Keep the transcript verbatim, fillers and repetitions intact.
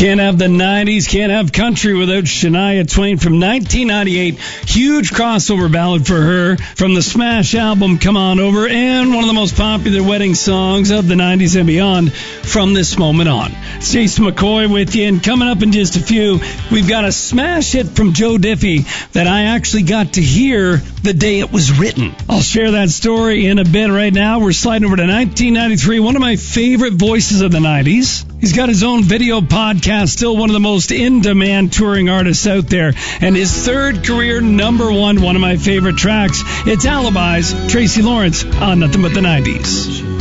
Can't have the nineties, can't have country without Shania Twain from nineteen ninety-eight. Huge crossover ballad for her from the Smash album Come On Over, and one of the most popular wedding songs of the nineties and beyond from this moment on. It's Jason McCoy with you, and coming up in just a few, we've got a smash hit from Joe Diffie that I actually got to hear the day it was written. I'll share that story in a bit. Right now, we're sliding over to nineteen ninety-three, one of my favorite voices of the nineties. He's got his own video podcast, still one of the most in-demand touring artists out there, and his third career number one, one of my favorite tracks. It's Alibis, Tracy Lawrence on Nothing But the nineties.